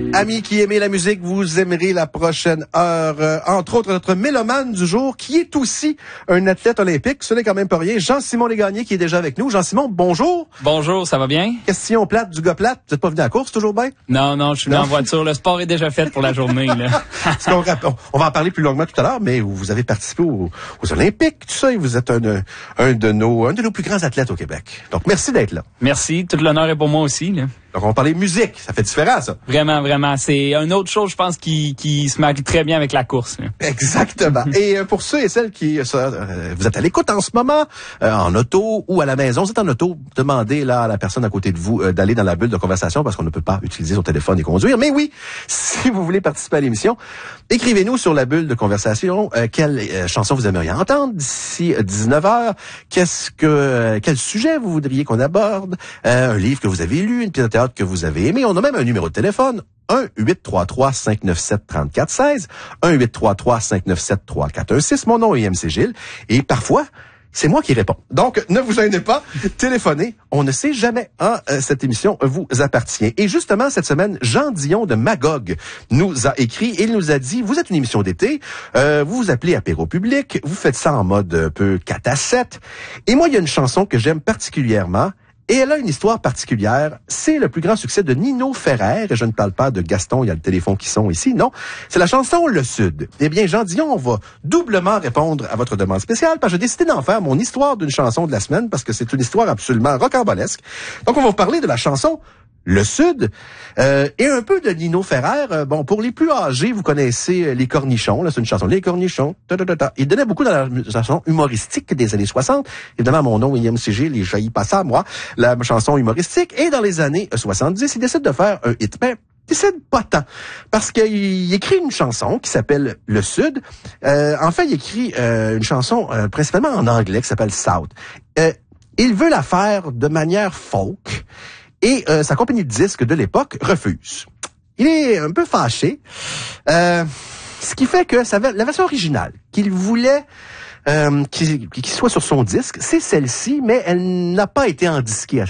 Amis qui aimez la musique, vous aimerez la prochaine heure. Entre autres, notre mélomane du jour, qui est aussi un athlète olympique. Ce n'est quand même pas rien. Jean-Simon Légagné qui est déjà avec nous. Jean-Simon, bonjour. Bonjour, ça va bien? Question plate du gars plate. Vous n'êtes pas venu à la course, toujours bien? Non, je suis en voiture. Le sport est déjà fait pour la journée, là. On va en parler plus longuement tout à l'heure, mais vous avez participé aux Olympiques, tout ça, et vous êtes un de nos plus grands athlètes au Québec. Donc, merci d'être là. Merci. Tout l'honneur est pour moi aussi, là. Donc, on va parler musique. Ça fait différent, ça. Vraiment. C'est une autre chose, je pense, qui se marie très bien avec la course, là. Exactement. Et pour ceux et celles qui vous êtes à l'écoute en ce moment, en auto ou à la maison, vous êtes en auto, demandez là à la personne à côté de vous d'aller dans la bulle de conversation parce qu'on ne peut pas utiliser son téléphone et conduire. Mais oui, si vous voulez participer à l'émission, écrivez-nous sur la bulle de conversation quelle chanson vous aimeriez entendre d'ici 19h, quel sujet vous voudriez qu'on aborde, un livre que vous avez lu, une pièce de théâtre que vous avez aimé. On a même un numéro de téléphone. 1-833-597-3416, 1-833-597-3416. Mon nom est MC Gilles. Et parfois, c'est moi qui réponds. Donc, ne vous gênez pas, téléphonez. On ne sait jamais. Cette émission vous appartient. Et justement, cette semaine, Jean Dion de Magog nous a écrit et il nous a dit, vous êtes une émission d'été, vous vous appelez Apéro Public, vous faites ça en mode un peu 4-7. Et moi, il y a une chanson que j'aime particulièrement. Et elle a une histoire particulière. C'est le plus grand succès de Nino Ferrer. Et je ne parle pas de Gaston, il y a le téléphone qui sonne ici. Non, c'est la chanson Le Sud. Eh bien, Jean Dion, on va doublement répondre à votre demande spéciale parce que j'ai décidé d'en faire mon histoire d'une chanson de la semaine parce que c'est une histoire absolument rocambolesque. Donc, on va vous parler de la chanson Le Sud et un peu de Nino Ferrer. Bon, pour les plus âgés, vous connaissez Les Cornichons. Là, c'est une chanson. Les Cornichons. Il donnait beaucoup dans la chanson humoristique des années 60. Évidemment, mon nom est MC Gilles, il jaillit pas ça, moi. La chanson humoristique. Et dans les années 70, il décide de faire un hit. Mais il décide pas tant. Parce qu'il écrit une chanson qui s'appelle Le Sud. En fait, il écrit une chanson principalement en anglais qui s'appelle South. Il veut la faire de manière folk. Et sa compagnie de disques de l'époque refuse. Il est un peu fâché. Ce qui fait que la version originale qu'il voulait qui soit sur son disque, c'est celle-ci, mais elle n'a pas été en disque